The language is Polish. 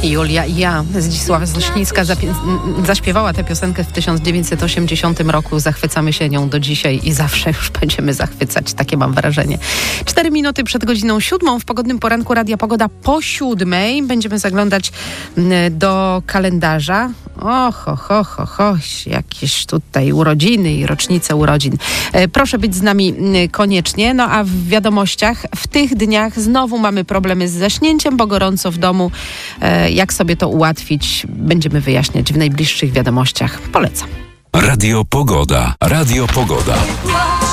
Julia i ja. Zdzisława Sośnicka zaśpiewała tę piosenkę w 1980 roku. Zachwycamy się nią do dzisiaj i zawsze już będziemy zachwycać. Takie mam wrażenie. 4 minuty przed godziną 7 w pogodnym poranku Radia Pogoda po 7 będziemy zaglądać do kalendarza. Jakieś tutaj urodziny i rocznice urodzin. Proszę być z nami koniecznie. No a w wiadomościach w tych dniach znowu mamy problemy z zaśnięciem, bo gorąco w domu. Jak sobie to ułatwić, będziemy wyjaśniać w najbliższych wiadomościach. Polecam. Radio Pogoda. Radio Pogoda.